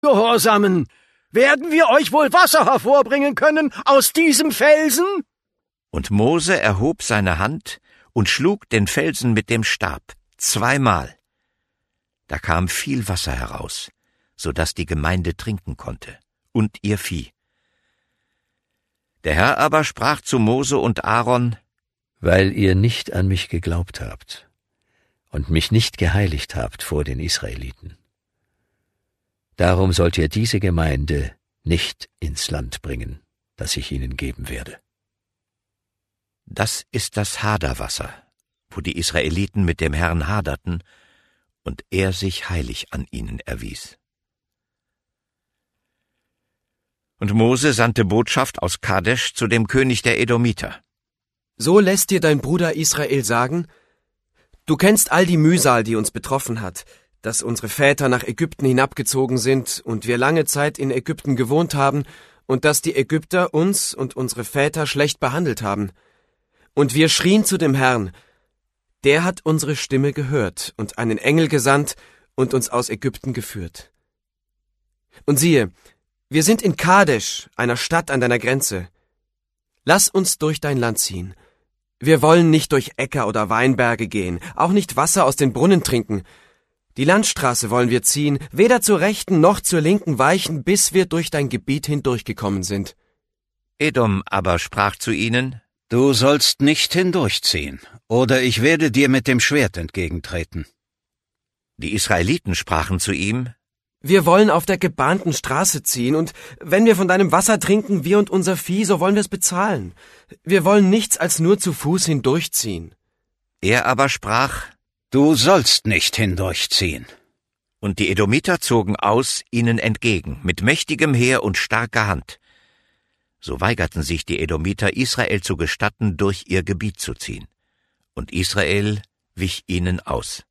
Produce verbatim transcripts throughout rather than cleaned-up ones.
Gehorsamen, werden wir euch wohl Wasser hervorbringen können aus diesem Felsen? Und Mose erhob seine Hand und schlug den Felsen mit dem Stab, zweimal. Da kam viel Wasser heraus, so dass die Gemeinde trinken konnte, und ihr Vieh. Der Herr aber sprach zu Mose und Aaron: Weil ihr nicht an mich geglaubt habt und mich nicht geheiligt habt vor den Israeliten. Darum sollt ihr diese Gemeinde nicht ins Land bringen, das ich ihnen geben werde. Das ist das Haderwasser, wo die Israeliten mit dem Herrn haderten und er sich heilig an ihnen erwies. Und Mose sandte Botschaft aus Kadesh zu dem König der Edomiter. So lässt dir dein Bruder Israel sagen: Du kennst all die Mühsal, die uns betroffen hat, dass unsere Väter nach Ägypten hinabgezogen sind und wir lange Zeit in Ägypten gewohnt haben und dass die Ägypter uns und unsere Väter schlecht behandelt haben. Und wir schrien zu dem Herrn. Der hat unsere Stimme gehört und einen Engel gesandt und uns aus Ägypten geführt. Und siehe, wir sind in Kadesh, einer Stadt an deiner Grenze. Lass uns durch dein Land ziehen. Wir wollen nicht durch Äcker oder Weinberge gehen, auch nicht Wasser aus den Brunnen trinken. Die Landstraße wollen wir ziehen, weder zur rechten noch zur linken weichen, bis wir durch dein Gebiet hindurchgekommen sind. Edom aber sprach zu ihnen: Du sollst nicht hindurchziehen, oder ich werde dir mit dem Schwert entgegentreten. Die Israeliten sprachen zu ihm: Wir wollen auf der gebahnten Straße ziehen, und wenn wir von deinem Wasser trinken, wir und unser Vieh, so wollen wir es bezahlen. Wir wollen nichts als nur zu Fuß hindurchziehen. Er aber sprach: Du sollst nicht hindurchziehen. Und die Edomiter zogen aus ihnen entgegen, mit mächtigem Heer und starker Hand. So weigerten sich die Edomiter, Israel zu gestatten, durch ihr Gebiet zu ziehen. Und Israel wich ihnen aus.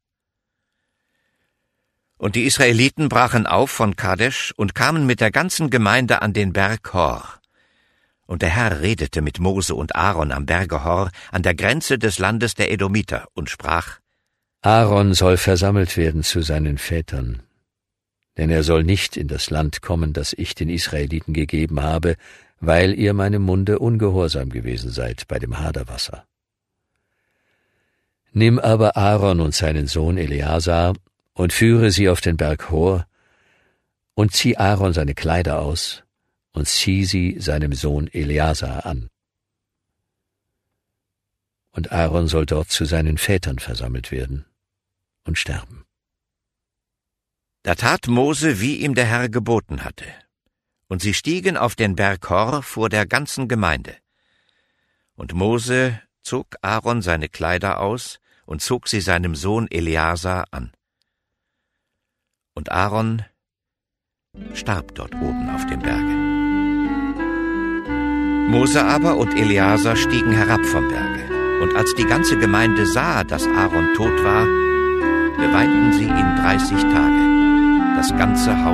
Und die Israeliten brachen auf von Kadesh und kamen mit der ganzen Gemeinde an den Berg Hor. Und der Herr redete mit Mose und Aaron am Berge Hor, an der Grenze des Landes der Edomiter, und sprach: Aaron soll versammelt werden zu seinen Vätern, denn er soll nicht in das Land kommen, das ich den Israeliten gegeben habe, weil ihr meinem Munde ungehorsam gewesen seid bei dem Haderwasser. Nimm aber Aaron und seinen Sohn Eleazar und führe sie auf den Berg Hor, und zieh Aaron seine Kleider aus und zieh sie seinem Sohn Eleazar an. Und Aaron soll dort zu seinen Vätern versammelt werden und sterben. Da tat Mose, wie ihm der Herr geboten hatte. Und sie stiegen auf den Berg Hor vor der ganzen Gemeinde. Und Mose zog Aaron seine Kleider aus und zog sie seinem Sohn Eleazar an. Und Aaron starb dort oben auf dem Berge. Mose aber und Eleazar stiegen herab vom Berge. Und als die ganze Gemeinde sah, dass Aaron tot war, beweinten sie ihn dreißig Tage, das ganze Haus